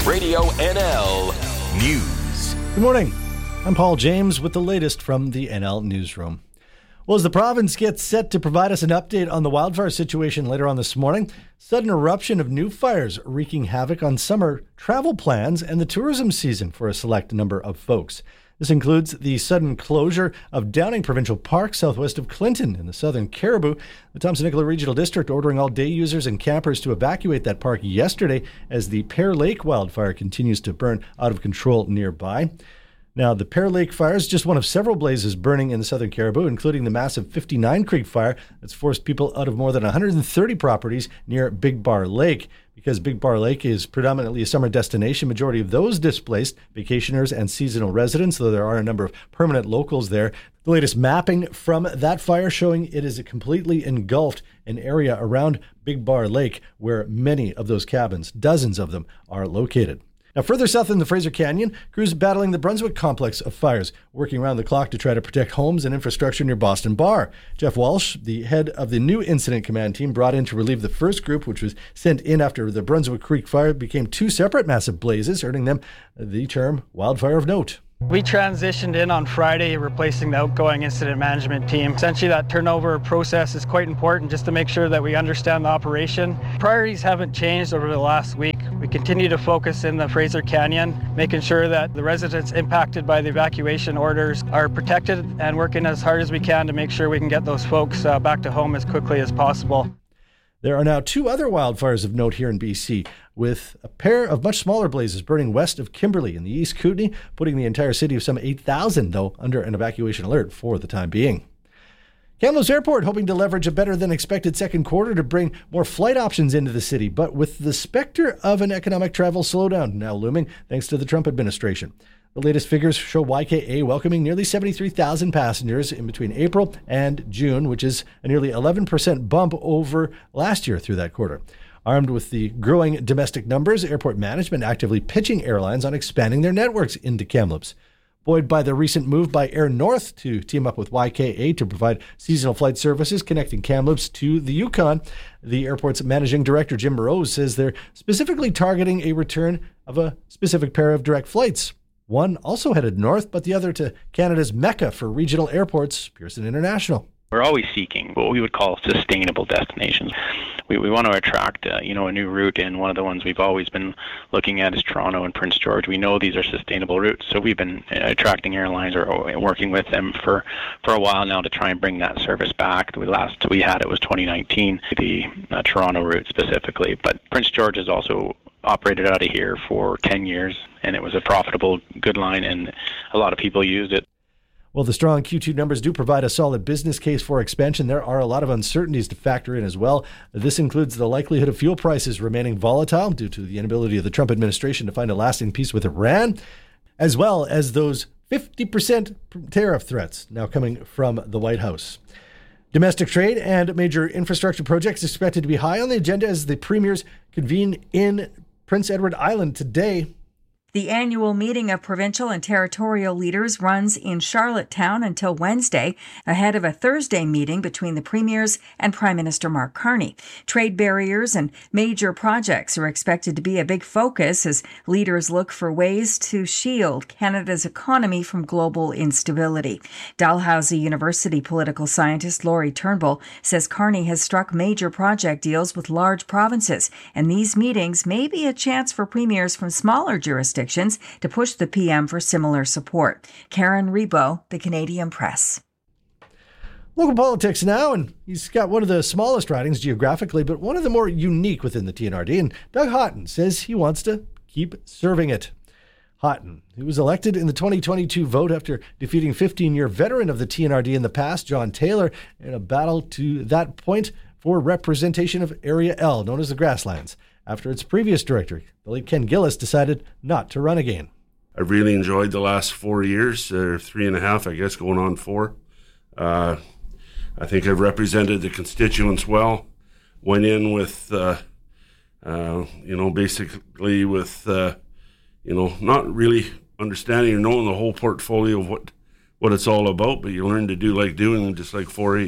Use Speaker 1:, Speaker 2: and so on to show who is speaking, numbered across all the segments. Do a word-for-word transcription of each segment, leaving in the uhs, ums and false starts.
Speaker 1: Radio N L News.
Speaker 2: Good morning. I'm Paul James with the latest from the N L Newsroom. Well, as the province gets set to provide us an update on the wildfire situation later on this morning, sudden eruption of new fires wreaking havoc on summer travel plans and the tourism season for a select number of folks. This includes the sudden closure of Downing Provincial Park southwest of Clinton in the southern Caribou. The Thompson-Nicola Regional District ordering all day users and campers to evacuate that park yesterday as the Pear Lake wildfire continues to burn out of control nearby. Now, the Pear Lake fire is just one of several blazes burning in the southern Caribou, including the massive fifty-nine Creek fire that's forced people out of more than one hundred thirty properties near Big Bar Lake. Because Big Bar Lake is predominantly a summer destination, majority of those displaced vacationers and seasonal residents, though there are a number of permanent locals there. The latest mapping from that fire showing it is completely engulfed an area around Big Bar Lake where many of those cabins, dozens of them, are located. Now, further south in the Fraser Canyon, crews battling the Brunswick complex of fires, working around the clock to try to protect homes and infrastructure near Boston Bar. Jeff Walsh, the head of the new incident command team, brought in to relieve the first group, which was sent in after the Brunswick Creek fire became two separate massive blazes, earning them the term wildfire of note.
Speaker 3: We transitioned in on Friday, replacing the outgoing incident management team. Essentially, that turnover process is quite important just to make sure that we understand the operation. Priorities haven't changed over the last week. We continue to focus in the Fraser Canyon, making sure that the residents impacted by the evacuation orders are protected and working as hard as we can to make sure we can get those folks uh, back to home as quickly as possible.
Speaker 2: There are now two other wildfires of note here in B C, with a pair of much smaller blazes burning west of Kimberley in the East Kootenay, putting the entire city of some eight thousand, though, under an evacuation alert for the time being. Kamloops Airport hoping to leverage a better-than-expected second quarter to bring more flight options into the city, but with the specter of an economic travel slowdown now looming thanks to the Trump administration. The latest figures show Y K A welcoming nearly seventy-three thousand passengers in between April and June, which is a nearly eleven percent bump over last year through that quarter. Armed with the growing domestic numbers, airport management actively pitching airlines on expanding their networks into Kamloops. Buoyed by the recent move by Air North to team up with Y K A to provide seasonal flight services connecting Kamloops to the Yukon, the airport's managing director, Jim Moreau, says they're specifically targeting a return of a specific pair of direct flights. One also headed north, but the other to Canada's mecca for regional airports, Pearson International.
Speaker 4: We're always seeking what we would call sustainable destinations. We we want to attract, uh, you know, a new route, and one of the ones we've always been looking at is Toronto and Prince George. We know these are sustainable routes, so we've been attracting airlines or working with them for, for a while now to try and bring that service back. The last we had it was twenty nineteen, the uh, Toronto route specifically, but Prince George is also operated out of here for ten years, and it was a profitable, good line, and a lot of people used it.
Speaker 2: Well, the strong Q two numbers do provide a solid business case for expansion. There are a lot of uncertainties to factor in as well. This includes the likelihood of fuel prices remaining volatile due to the inability of the Trump administration to find a lasting peace with Iran, as well as those fifty percent tariff threats now coming from the White House. Domestic trade and major infrastructure projects expected to be high on the agenda as the premiers convene in Prince Edward Island today.
Speaker 5: The annual meeting of provincial and territorial leaders runs in Charlottetown until Wednesday, ahead of a Thursday meeting between the premiers and Prime Minister Mark Carney. Trade barriers and major projects are expected to be a big focus as leaders look for ways to shield Canada's economy from global instability. Dalhousie University political scientist Laurie Turnbull says Carney has struck major project deals with large provinces, and these meetings may be a chance for premiers from smaller jurisdictions to push the P M for similar support. Karen Rebo, The Canadian Press.
Speaker 2: Local politics now, and he's got one of the smallest ridings geographically, but one of the more unique within the T N R D, and Doug Haughton says he wants to keep serving it. Haughton, who was elected in the twenty twenty-two vote after defeating fifteen-year veteran of the T N R D in the past, John Taylor, in a battle to that point for representation of Area L, known as the Grasslands, after its previous director, the late Ken Gillis, decided not to run again.
Speaker 6: I really enjoyed the last four years, or three and a half, I guess, going on four. Uh, I think I've represented the constituents well. Went in with, uh, uh, you know, basically with, uh, you know, not really understanding or knowing the whole portfolio of what, what it's all about, but you learn to do like doing, just like four H.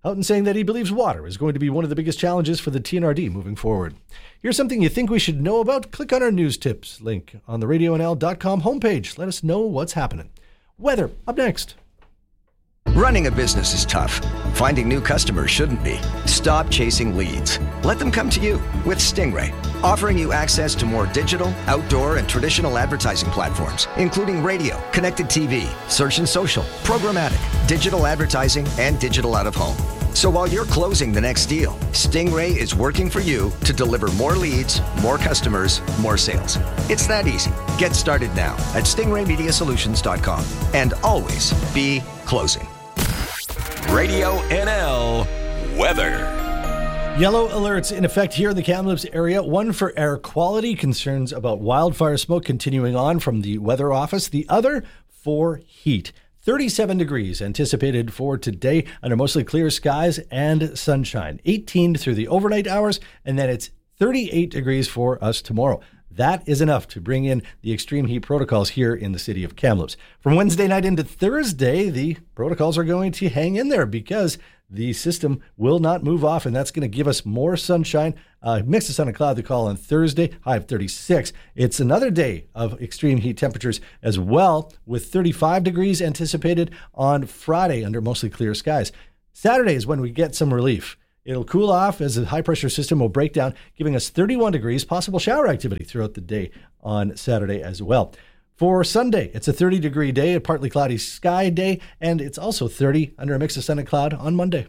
Speaker 2: Houghton saying that he believes water is going to be one of the biggest challenges for the T N R D moving forward. Here's something you think we should know about. Click on our news tips link on the radio n l dot com homepage. Let us know what's happening. Weather, up next.
Speaker 7: Running a business is tough. Finding new customers shouldn't be. Stop chasing leads. Let them come to you with Stingray, offering you access to more digital, outdoor, and traditional advertising platforms, including radio, connected T V, search and social, programmatic, digital advertising, and digital out-of-home. So while you're closing the next deal, Stingray is working for you to deliver more leads, more customers, more sales. It's that easy. Get started now at stingray media solutions dot com and always be closing.
Speaker 1: Radio N L weather.
Speaker 2: Yellow alerts in effect here in the Kamloops area. One for air quality, concerns about wildfire smoke continuing on from the weather office. The other for heat. thirty-seven degrees anticipated for today under mostly clear skies and sunshine. eighteen through the overnight hours, and then it's thirty-eight degrees for us tomorrow. That is enough to bring in the extreme heat protocols here in the city of Kamloops. From Wednesday night into Thursday, the protocols are going to hang in there because the system will not move off, and that's going to give us more sunshine. Uh, mix of sun and cloud, the call on Thursday, high of thirty-six. It's another day of extreme heat temperatures as well, with thirty-five degrees anticipated on Friday under mostly clear skies. Saturday is when we get some relief. It'll cool off as the high-pressure system will break down, giving us thirty-one degrees, possible shower activity throughout the day on Saturday as well. For Sunday, it's a thirty-degree day, a partly cloudy sky day, and it's also thirty under a mix of sun and cloud on Monday.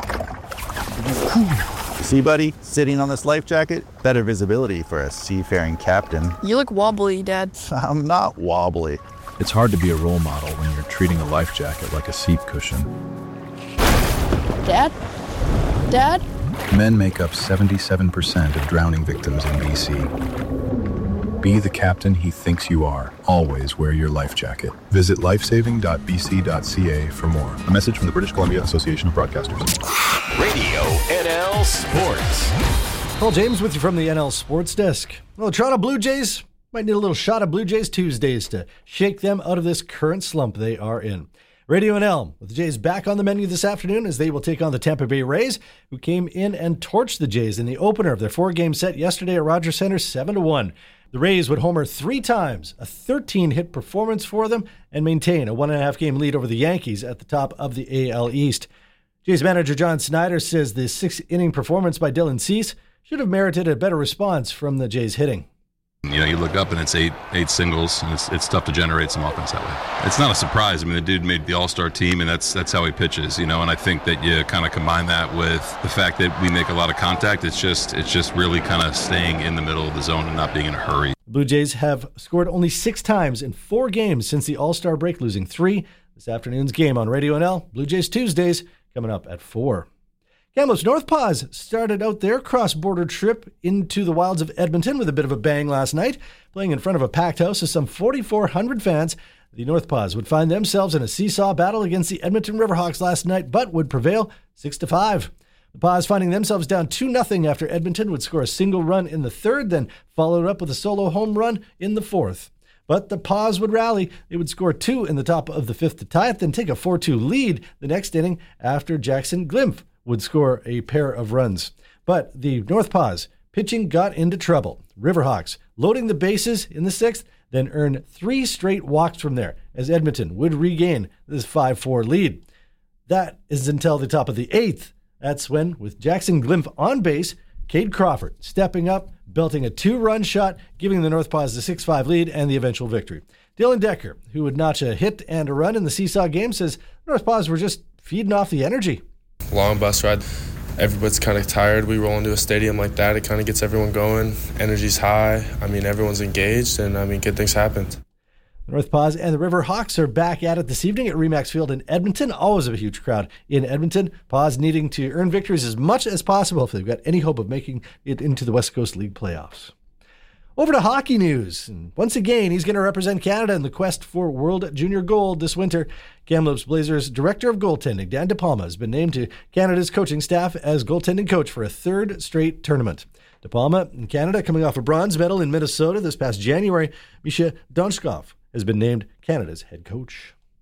Speaker 8: See, buddy, sitting on this life jacket, better visibility for a seafaring captain.
Speaker 9: You look wobbly, Dad.
Speaker 8: I'm not wobbly.
Speaker 10: It's hard to be a role model when you're treating a life jacket like a seat cushion.
Speaker 9: Dad? Dad?
Speaker 10: Men make up seventy-seven percent of drowning victims in B C. Be the captain he thinks you are. Always wear your life jacket. Visit lifesaving dot b c dot c a for more. A message from the British Columbia Association of Broadcasters.
Speaker 1: Radio N L Sports.
Speaker 2: Paul James with you from the N L Sports Desk. Well, the Toronto Blue Jays might need a little shot of Blue Jays Tuesdays to shake them out of this current slump they are in. Radio N L with the Jays back on the menu this afternoon as they will take on the Tampa Bay Rays, who came in and torched the Jays in the opener of their four-game set yesterday at Rogers Centre, seven to one. The Rays would homer three times, a thirteen-hit performance for them, and maintain a one-and-a-half game lead over the Yankees at the top of the A L East. Jays manager John Snyder says the six-inning performance by Dylan Cease should have merited a better response from the Jays hitting.
Speaker 11: You know, you look up and it's eight eight singles, and it's it's tough to generate some offense that way. It's not a surprise. I mean, the dude made the All-Star team, and that's that's how he pitches, you know. And I think that you kind of combine that with the fact that we make a lot of contact. It's just it's just really kind of staying in the middle of the zone and not being in a hurry.
Speaker 2: The Blue Jays have scored only six times in four games since the All-Star break, losing three. This afternoon's game on Radio N L, Blue Jays Tuesdays, coming up at four. Kamloops North Paws started out their cross-border trip into the wilds of Edmonton with a bit of a bang last night. Playing in front of a packed house of some forty-four hundred fans, the North Paws would find themselves in a seesaw battle against the Edmonton Riverhawks last night, but would prevail six to five. The Paws finding themselves down two nothing after Edmonton would score a single run in the third, then followed up with a solo home run in the fourth. But the Paws would rally. They would score two in the top of the fifth to tie it, then take a four two lead the next inning after Jackson Glimpf would score a pair of runs. But the North Paws pitching got into trouble. Riverhawks loading the bases in the sixth, then earned three straight walks from there as Edmonton would regain this five four lead. That is until the top of the eighth. That's when, with Jackson Glimpf on base, Cade Crawford stepping up, belting a two-run shot, giving the North Paws the six five lead and the eventual victory. Dylan Decker, who would notch a hit and a run in the seesaw game, says North Paws were just feeding off the energy.
Speaker 12: Long bus ride. Everybody's kind of tired. We roll into a stadium like that. It kind of gets everyone going. Energy's high. I mean, everyone's engaged, and, I mean, good things happen.
Speaker 2: The North Paws and the Riverhawks are back at it this evening at Remax Field in Edmonton. Always a huge crowd in Edmonton. Paws needing to earn victories as much as possible if they've got any hope of making it into the West Coast League playoffs. Over to hockey news. And once again, he's going to represent Canada in the quest for World Junior Gold this winter. Kamloops Blazers Director of Goaltending, Dan De Palma, has been named to Canada's coaching staff as goaltending coach for a third straight tournament. De Palma in Canada, coming off a bronze medal in Minnesota this past January, Misha Donchkov has been named Canada's head coach.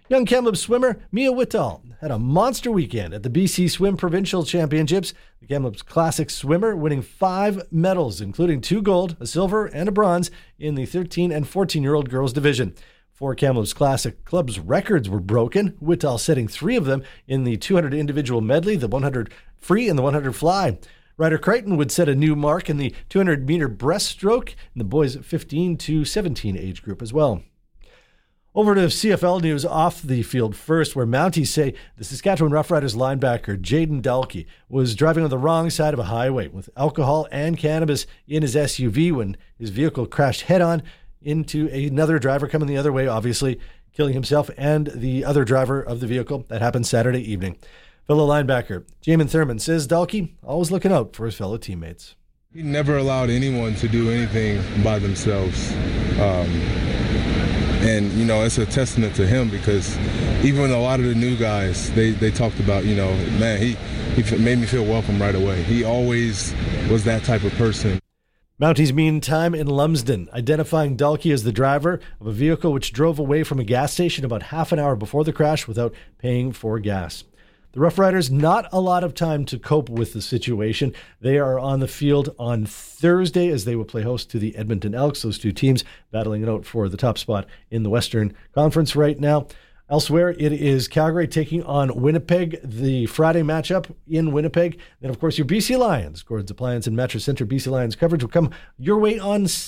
Speaker 2: Young Kamloops swimmer Mia Whitall had a monster weekend at the B C Swim Provincial Championships. The Kamloops Classic swimmer winning five medals, including two gold, a silver, and a bronze in the thirteen and fourteen-year-old girls division. Four Kamloops Classic Club's records were broken, Whitall setting three of them in the two hundred individual medley, the one hundred free, and the one hundred fly. Ryder Crichton would set a new mark in the two hundred meter breaststroke in the boys fifteen to seventeen age group as well. Over to C F L news off the field first, where Mounties say the Saskatchewan Roughriders linebacker Jaden Dalkey was driving on the wrong side of a highway with alcohol and cannabis in his S U V when his vehicle crashed head-on into another driver coming the other way, obviously killing himself and the other driver of the vehicle. That happened Saturday evening. Fellow linebacker Jamin Thurman says Dalkey always looking out for his fellow teammates.
Speaker 13: He never allowed anyone to do anything by themselves. Um, And, you know, it's a testament to him because even a lot of the new guys, they, they talked about, you know, man, he, he made me feel welcome right away. He always was that type of person.
Speaker 2: Mounties meantime in Lumsden, identifying Dalkey as the driver of a vehicle which drove away from a gas station about half an hour before the crash without paying for gas. The Rough Riders, not a lot of time to cope with the situation. They are on the field on Thursday as they will play host to the Edmonton Elks, those two teams battling it out for the top spot in the Western Conference right now. Elsewhere, it is Calgary taking on Winnipeg, the Friday matchup in Winnipeg. Then, of course, your B C Lions. Gordon's Appliance and Mattress Center B C Lions coverage will come your way on